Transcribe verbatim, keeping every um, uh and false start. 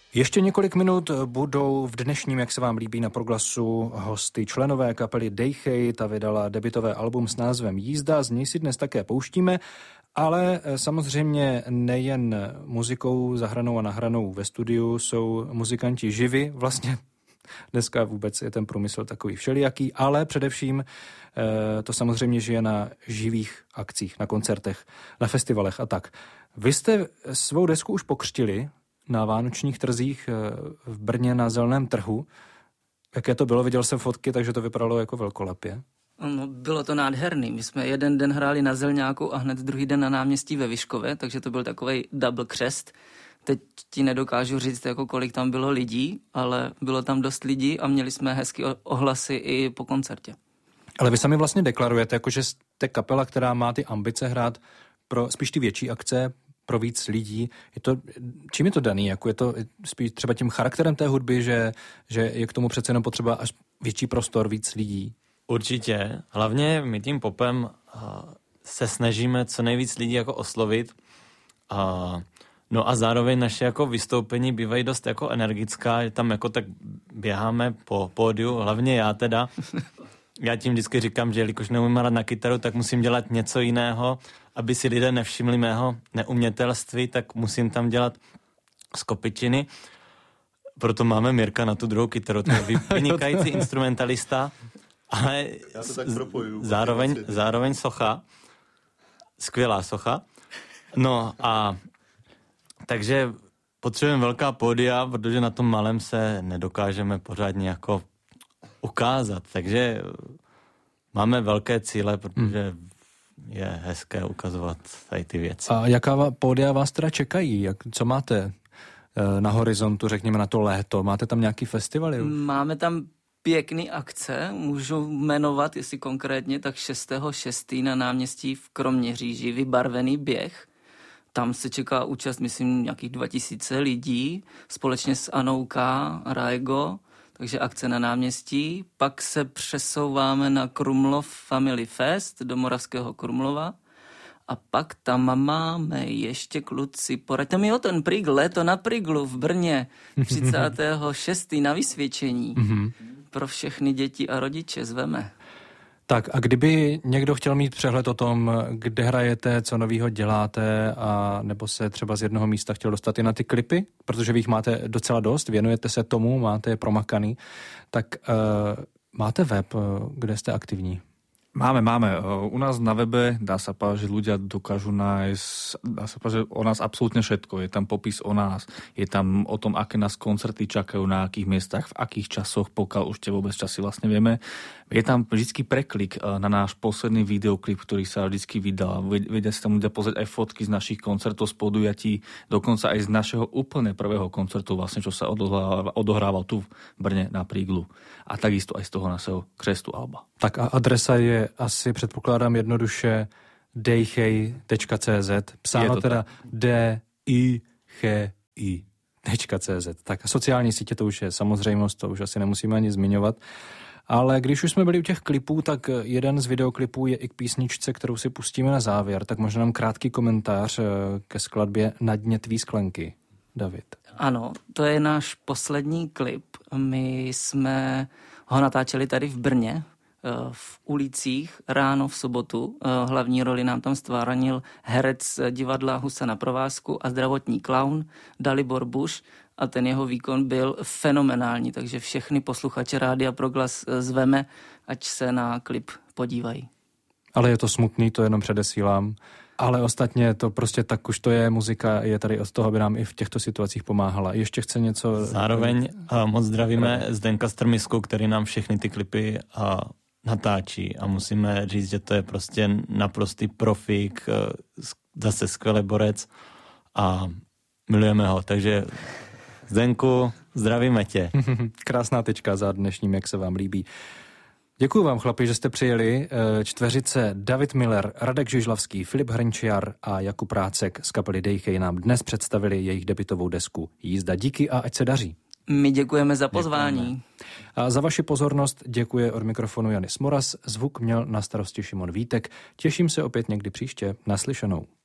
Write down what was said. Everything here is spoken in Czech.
Ještě několik minut budou v dnešním, jak se vám líbí, na Proglasu hosty členové kapely Dejchej. Ta vydala debutové album s názvem Jízda, z něj si dnes také pouštíme, ale samozřejmě nejen muzikou zahranou a nahranou ve studiu jsou muzikanti živi, vlastně dneska vůbec je ten průmysl takový všelijaký, ale především to samozřejmě žije na živých akcích, na koncertech, na festivalech a tak. Vy jste svou desku už pokřtili na vánočních trzích v Brně na Zeleném trhu. Jaké to bylo? Viděl jsem fotky, takže to vypadalo jako velkolepě. No, bylo to nádherný. My jsme jeden den hráli na Zelňáku a hned druhý den na náměstí ve Vyškově, takže to byl takovej double křest. Teď ti nedokážu říct, jako kolik tam bylo lidí, ale bylo tam dost lidí a měli jsme hezky ohlasy i po koncertě. Ale vy sami vlastně deklarujete, jako že jste kapela, která má ty ambice hrát pro spíš ty větší akce, pro víc lidí. Je to, čím je to daný? Jako je to spíš třeba tím charakterem té hudby, že, že je k tomu přece jenom potřeba až větší prostor, víc lidí? Určitě. Hlavně my tím popem uh, se snažíme co nejvíc lidí jako oslovit. Uh, no a zároveň naše jako vystoupení bývají dost jako energická, že tam jako tak běháme po pódiu, hlavně já teda. Já tím vždycky říkám, že jelikož neumím hrát na kytaru, tak musím dělat něco jiného, aby si lidé nevšimli mého neumětelství, tak musím tam dělat skopičiny. Proto máme Mirka na tu druhou kytaru, to je vynikající instrumentalista, ale Já to tak propojuju, zároveň, zároveň socha, skvělá socha. No a takže potřebujeme velká pódia, protože na tom malém se nedokážeme pořádně jako ukázat, takže máme velké cíle, protože je hezké ukazovat tady ty věci. A jaká pódia vás teda čekají? Jak, co máte na horizontu, řekněme na to léto? Máte tam nějaký festivaly? Máme tam pěkný akce, můžu jmenovat, jestli konkrétně, tak šestého šestého na náměstí v Kroměříži, vybarvený běh. Tam se čeká účast, myslím, nějakých dva tisíce lidí, společně s Anou K. Raigo, takže akce na náměstí. Pak se přesouváme na Krumlov Family Fest do Moravského Krumlova. A pak tam máme ještě, kluci, poraďte mi o ten prigl, léto na priglu v Brně, třicátého šestého na vysvědčení. Pro všechny děti a rodiče zveme. Tak a kdyby někdo chtěl mít přehled o tom, kde hrajete, co novýho děláte, a nebo se třeba z jednoho místa chtěl dostat i na ty klipy, protože vy jich máte docela dost, věnujete se tomu, máte je promakaný, tak uh, máte web, kde jste aktivní? Máme, máme. U nás na webe dá sa povedať, že ľudia dokážu nájsť, dá sa povedať, že o nás absolútne všetko. Je tam popis o nás, je tam o tom, aké nás koncerty čakajú, na akých miestach, v akých časoch, pokiaľ už tie vôbec časy vlastne vieme. Je tam vždycky preklik na náš posledný videoklip, ktorý sa vždycky vydal. Vedia si tam ľudia pozrieť aj fotky z našich koncertov, z podujatí, dokonca aj z našeho úplne prvého koncertu, vlastne, čo sa odohrával, odohrával tu v Brne na Príglu. A takisto aj z toho našeho křestu alba. Tak a adresa je asi, předpokládám jednoduše, dejchej tečka cé zet. Psáno teda D I Ch I tečka cé zet. Tak a sociální sítě, to už je samozřejmost, to už asi nemusíme ani zmiňovat. Ale když už jsme byli u těch klipů, tak jeden z videoklipů je i k písničce, kterou si pustíme na závěr. Tak možná nám krátký komentář ke skladbě Na dně tvý sklenky. David. Ano, to je náš poslední klip. My jsme ho natáčeli tady v Brně, v ulicích, ráno v sobotu. Hlavní roli nám tam stvárnil herec divadla Husa na provázku a zdravotní klaun Dalibor Buš a ten jeho výkon byl fenomenální, takže všechny posluchače Rádia Proglas zveme, ať se na klip podívají. Ale je to smutný, to jenom předesílám. Ale ostatně to prostě tak už to je, muzika je tady od toho, aby nám i v těchto situacích pomáhala. Ještě chce něco... Zároveň a moc zdravíme Zdenka Strmisku, který nám všechny ty klipy a natáčí a musíme říct, že to je prostě naprostý profík, zase skvělý borec a milujeme ho, takže Zdenku, zdravíme tě. Krásná tečka za dnešním, jak se vám líbí. Děkuju vám, chlapi, že jste přijeli. Čtveřice David Miller, Radek Žižlavský, Filip Hrnčiar a Jakub Rácek z kapely Dejchej nám dnes představili jejich debutovou desku Jízda. Díky a ať se daří. My děkujeme za pozvání. Děkujeme. A za vaši pozornost děkuje od mikrofonu Janis Moras. Zvuk měl na starosti Šimon Vítek. Těším se opět někdy příště. Naslyšenou.